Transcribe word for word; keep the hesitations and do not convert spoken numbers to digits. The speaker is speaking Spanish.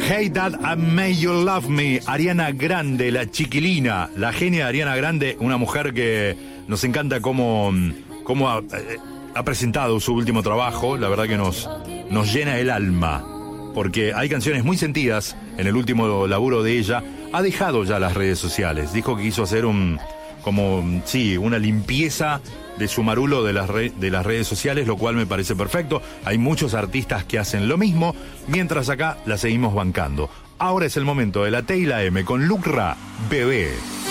Hey Dad, I Made You Love Me. Ariana Grande, la chiquilina, la genia Ariana Grande, una mujer que nos encanta cómo, cómo ha, eh, ha presentado su último trabajo. La verdad que nos, nos llena el alma, porque hay canciones muy sentidas en el último laburo de ella. Ha dejado ya las redes sociales, dijo que quiso hacer un, como, sí, una limpieza de su marulo de las, re, de las redes sociales, lo cual me parece perfecto. Hay muchos artistas que hacen lo mismo, mientras acá la seguimos bancando. Ahora es el momento de la T y la M con Lucra, Bebé.